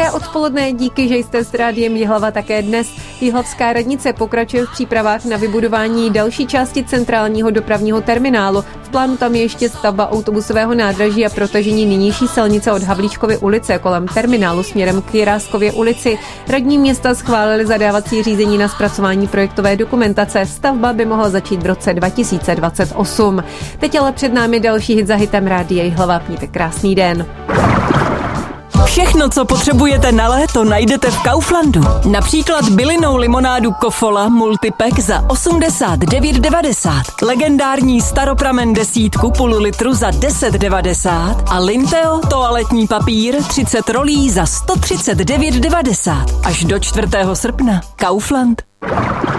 Hezké odpoledne, díky, že jste s Rádiem Jihlava také dnes. Jihlavská radnice pokračuje v přípravách na vybudování další části centrálního dopravního terminálu. V plánu tam je ještě stavba autobusového nádraží a protažení nynější silnice od Havlíčkovy ulice kolem terminálu směrem k Jiráskově ulici. Radní města schválili zadávací řízení na zpracování projektové dokumentace. Stavba by mohla začít v roce 2028. Teď ale před námi další hit za hitem Rádia Jihlava. Mějte krásný den. Všechno, co potřebujete na léto, najdete v Kauflandu. Například bylinnou limonádu Kofola Multipack za 89,90. Legendární staropramen 10 půl litru za 10,90. A Linteo toaletní papír 30 rolí za 139,90. Až do 4. srpna. Kaufland.